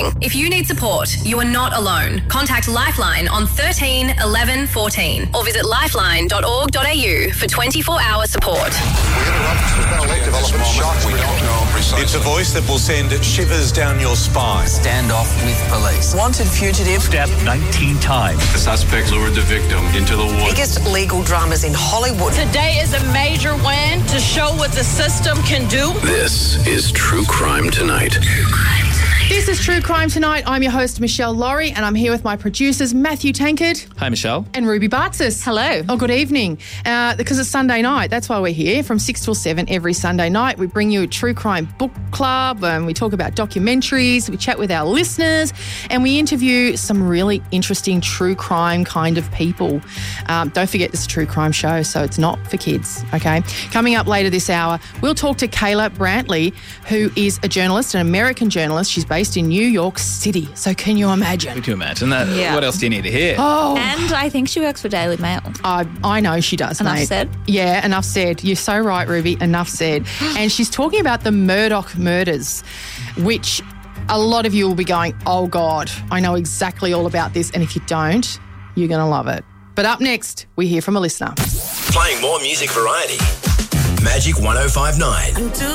If you need support, you are not alone. Contact Lifeline on 13 11 14 or visit lifeline.org.au for 24-hour support. It's a voice that will send shivers down your spine. Standoff with police. Wanted fugitive. Stabbed 19 times. The suspect lured the victim into the woods. Biggest legal dramas in Hollywood. Today is a major win to show what the system can do. This is True Crime Tonight. This is True Crime Tonight. I'm your host, Michelle Laurie, and I'm here with my producers, Matthew Tankard. Hi, Michelle. And Ruby Bartzis. Hello. Oh, good evening. Because it's Sunday night, that's why we're here. From 6 till 7 every Sunday night, we bring you a True Crime book club, and we talk about documentaries, we chat with our listeners, and we interview some really interesting true crime kind of people. Don't forget, this is a true crime show, so it's not for kids, okay? Coming up later this hour, we'll talk to Kayla Brantley, who is a journalist, an American journalist. She's based in New York City. So can you imagine? Can you imagine that? Yeah. What else do you need to hear? Oh. And I think she works for Daily Mail. I know she does, Enough mate. said. Yeah, enough said. You're so right, Ruby. Enough said. And she's talking about the Murdoch murders, which a lot of you will be going, oh, God, I know exactly all about this. And if you don't, you're going to love it. But up next, we hear from a listener. Playing more music variety. Magic 105.9.